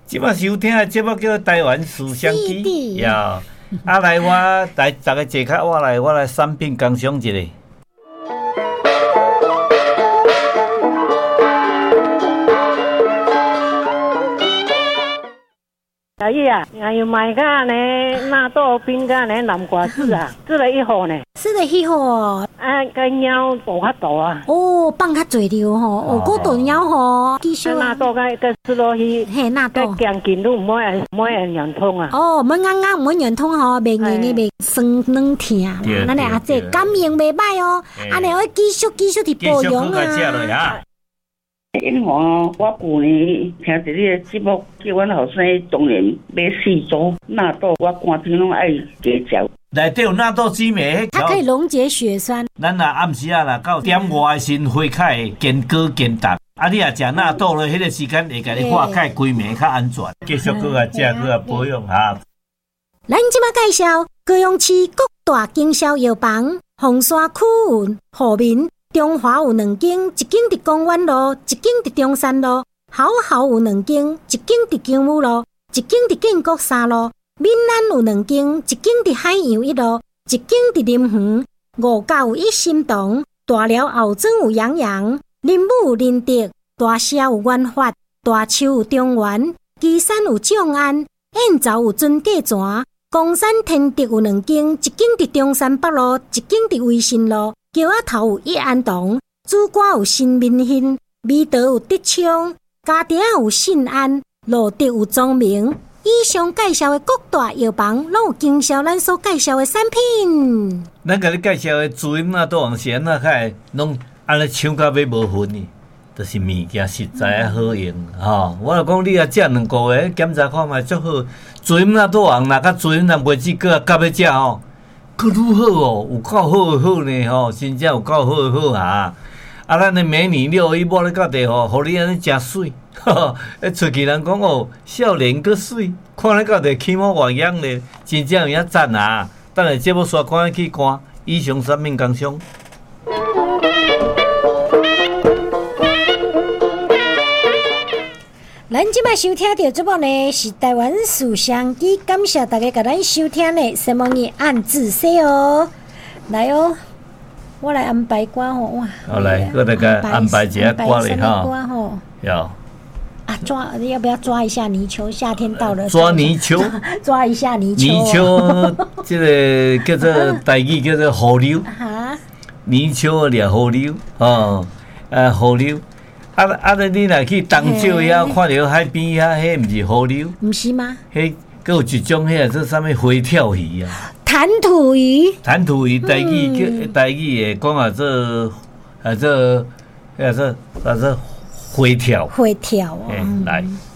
即摆收听的节目叫《台湾思乡记》，呀，来大家坐较，我来产品工商一下。 阿姨啊，还有买个呢，纳豆饼干呢，南瓜子啊，这个一盒呢， 是的，迄号个鸟大较大啊。 哦，放较侪着吼，哦，嗰度鸟吼，继续纳豆个吃落去， 嘿，纳豆， 姜筋都唔会圆通啊。 哦，唔啱啱唔圆通吼，袂硬嘅袂酸软疼啦。咱哋阿姐感应袂歹哦，安尼要继续伫保养啊。 因为我旧年听着你的节目，叫阮后生当然买4组纳豆，我寒天拢爱加食。 内底有纳豆籽糜， 它可以溶解血栓。 咱若暗时啊，到点外的时花开会坚果坚淡。啊，你若食纳豆咧，迄个时间会甲你化开规暝较安全。继续搁啊食，搁啊保养哈。 咱即马介绍高雄市各大经销药房，凤山区有户民。中华有2间，一间伫公园路，一间伫中山路；好有2间，一间伫金武路，一间伫建国3路；闽南有2间，一间伫海洋1路，一间伫林园。5甲有一心堂，大寮后庄有洋洋，林武有仁德，大社有元发，大树有中原，旗山有众安，燕巢有尊价泉，公山天德有2间，一间伫中山北路，一间伫维新路。桥仔头有益安堂，主歌有新民兴，美德有德昌，家庭有信安，路德有庄明。以上介绍的各大药房，拢有经销咱所介绍的产品。 咱甲你介绍的主饮纳豆黄咸啊，开拢安尼抢到尾无分呢，就是物件实在啊好用吼。我就讲你啊，食2个月检查看卖足好。主饮纳豆黄，若甲主饮若袂止个甲要食吼。佫愈好哦，有够好好呢吼，真正有够好啊！啊，咱的美女6伊抹咧到地吼，互你安尼真水，出去人讲哦，少年佫水，看咧到地起码外样咧，真正有影赞啊！等下节目刷看去看，以上产品工商。 咱即摆收听到节目呢是台湾思乡记，感谢大家甲咱收听呢，希望你按字写哦。来哦，我来安排歌吼，哇！ 好来，我大家安排一下歌咧吼。要啊，要不要抓一下泥鳅？夏天到了， 抓泥鳅， 抓一下泥鳅。 泥鳅，这个叫做台语叫做河流。 哈， 泥鳅掠河流哦，河流。你若去东石遐看到海边遐，迄毋是河流？毋是吗？ 迄佫有一种迄做啥物花跳鱼啊？ 弹涂鱼。弹涂鱼，台语会讲啊做花跳。 花跳哦。 来。